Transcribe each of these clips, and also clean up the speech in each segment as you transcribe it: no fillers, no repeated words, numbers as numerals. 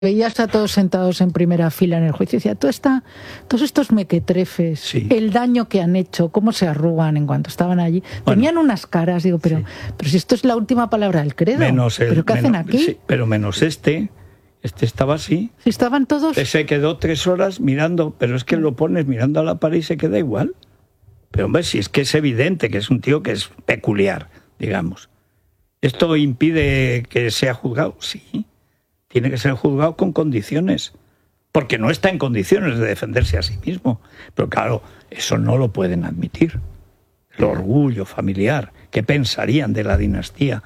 Veías a todos sentados en primera fila en el juicio y decía, todos estos mequetrefes, sí, el daño que han hecho, cómo se arrugan en cuanto estaban allí. Bueno, tenían unas caras, digo, pero si esto es la última palabra del credo, ¿pero qué hacen aquí? Sí, pero menos este estaba así. Si estaban todos... Se quedó 3 horas mirando, pero es que lo pones mirando a la pared y se queda igual. Pero hombre, si es que es evidente que es un tío que es peculiar, digamos. ¿Esto impide que sea juzgado? Sí. Tiene que ser juzgado con condiciones, porque no está en condiciones de defenderse a sí mismo. Pero claro, eso no lo pueden admitir. El orgullo familiar, ¿qué pensarían de la dinastía?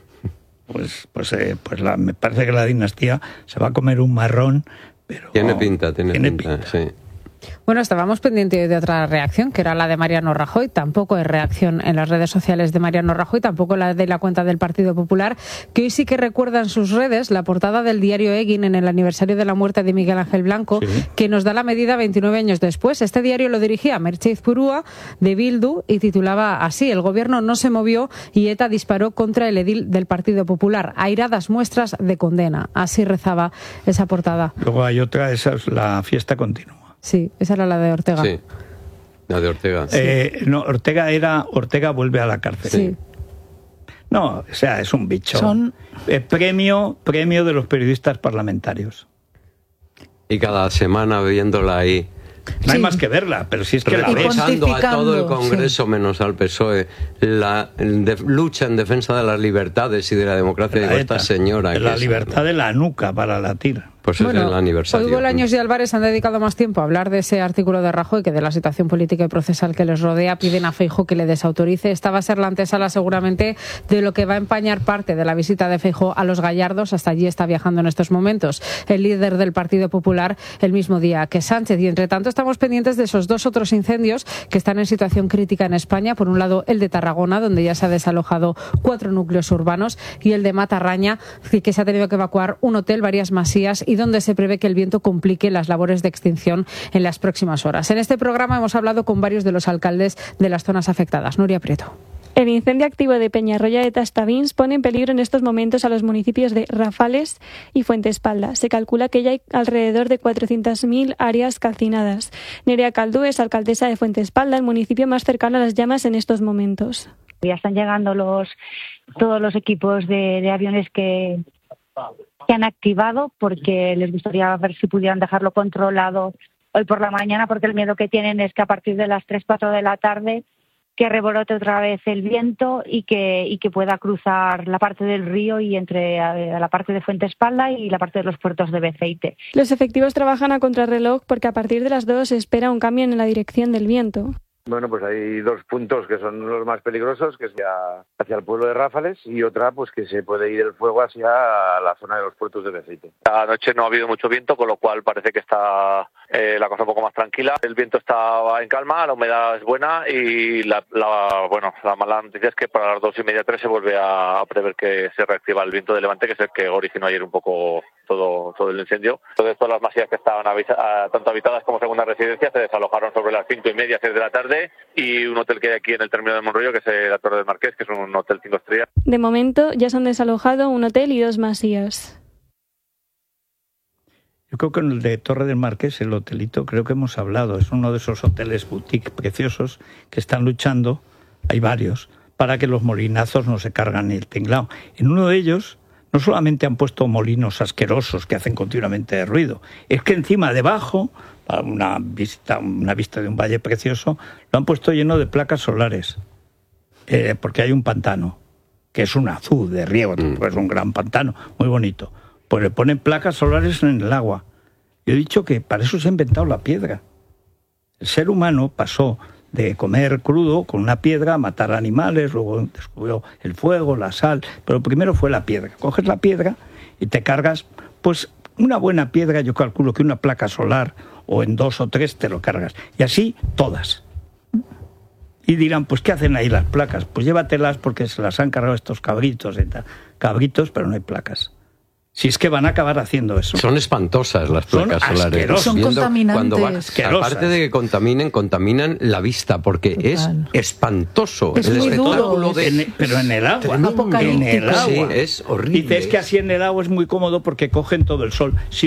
Pues me parece que la dinastía se va a comer un marrón, pero... Tiene pinta. Sí. Bueno, estábamos pendientes de otra reacción, que era la de Mariano Rajoy. Tampoco hay reacción en las redes sociales de Mariano Rajoy, tampoco la de la cuenta del Partido Popular, que hoy sí que recuerda en sus redes la portada del diario Egin en el aniversario de la muerte de Miguel Ángel Blanco, sí, que nos da la medida 29 años después. Este diario lo dirigía Merche Izpurúa, de Bildu, y titulaba así: el gobierno no se movió y ETA disparó contra el edil del Partido Popular. Airadas muestras de condena. Así rezaba esa portada. Luego hay otra, esa es la fiesta continua. Sí, esa era la de Ortega. Sí, la de Ortega. No, Ortega vuelve a la cárcel. Sí. No, o sea, es un bicho. Son premio de los periodistas parlamentarios. Y cada semana viéndola ahí. No hay más que verla, pero si es que la ves. Reprochando a todo el Congreso, menos al PSOE, la lucha en defensa de las libertades y de la democracia de esta señora. La libertad de la nuca para latir. Pues bueno, es el aniversario. Hoy Bolaños y Álvarez han dedicado más tiempo a hablar de ese artículo de Rajoy que de la situación política y procesal que les rodea. Piden a Feijóo que le desautorice. Esta va a ser la antesala seguramente de lo que va a empañar parte de la visita de Feijóo a Los Gallardos. Hasta allí está viajando en estos momentos el líder del Partido Popular el mismo día que Sánchez. Y entre tanto estamos pendientes de esos 2 otros incendios que están en situación crítica en España. Por un lado el de Tarragona, donde ya se ha desalojado 4 núcleos urbanos, y el de Matarraña, que se ha tenido que evacuar un hotel, varias masías, y donde se prevé que el viento complique las labores de extinción en las próximas horas. En este programa hemos hablado con varios de los alcaldes de las zonas afectadas. Nuria Prieto. El incendio activo de Peñarroya de Tastavins pone en peligro en estos momentos a los municipios de Rafales y Fuentespalda. Se calcula que ya hay alrededor de 400.000 áreas calcinadas. Nerea Caldú es alcaldesa de Fuentespalda, el municipio más cercano a las llamas en estos momentos. Ya están llegando todos los equipos de aviones que han activado, porque les gustaría ver si pudieran dejarlo controlado hoy por la mañana, porque el miedo que tienen es que a partir de las 3-4 de la tarde que rebrote otra vez el viento y que pueda cruzar la parte del río y entre la parte de Fuentespalda y la parte de los puertos de Beceite. Los efectivos trabajan a contrarreloj porque a partir de las 2 se espera un cambio en la dirección del viento. Bueno, pues hay 2 puntos que son los más peligrosos, que es hacia el pueblo de Ráfales, y otra pues que se puede ir el fuego hacia la zona de los puertos de Beceite. Anoche no ha habido mucho viento, con lo cual parece que está la cosa un poco más tranquila. El viento está en calma, la humedad es buena y la mala noticia es que para las 2:30, 3 se vuelve a prever que se reactiva el viento de levante, que es el que originó ayer un poco todo el incendio. Entonces todas las masías que estaban tanto habitadas como segundas residencias se desalojaron sobre las 5:30, 6 de la tarde, y un hotel que hay aquí en el término de Monroyo, que es la Torre del Marqués, que es un hotel 5 estrellas. De momento ya se han desalojado un hotel y 2 masías. Yo creo que en el de Torre del Marqués, el hotelito, creo que hemos hablado, es uno de esos hoteles boutique preciosos que están luchando, hay varios, para que los molinazos no se cargan el tinglao. En uno de ellos no solamente han puesto molinos asquerosos que hacen continuamente ruido, es que encima, debajo, para una vista de un valle precioso, lo han puesto lleno de placas solares, porque hay un pantano, que es un azul de riego, pues un gran pantano, muy bonito. Pues le ponen placas solares en el agua. Yo he dicho que para eso se ha inventado la piedra. El ser humano pasó de comer crudo con una piedra a matar animales, luego descubrió el fuego, la sal, pero primero fue la piedra. Coges la piedra y te cargas, pues una buena piedra, yo calculo que una placa solar, o en 2 o 3 te lo cargas. Y así todas. Y dirán, pues ¿qué hacen ahí las placas? Pues llévatelas porque se las han cargado estos cabritos, cabritos, pero no hay placas. Si es que van a acabar haciendo eso. Son espantosas las placas solares. Son contaminantes. Aparte de que contaminan la vista, porque es espantoso. Es muy duro. Pero en el agua. Apocalíptico. En el agua. Sí, es horrible. Dices que así en el agua es muy cómodo porque cogen todo el sol.